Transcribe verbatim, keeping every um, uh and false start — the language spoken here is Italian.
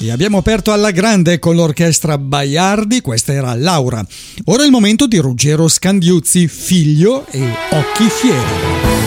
Sì, abbiamo aperto alla grande con l'orchestra Baiardi, questa era Laura. Ora è il momento di Ruggero Scandiuzzi, Figlio e Occhi Fieri.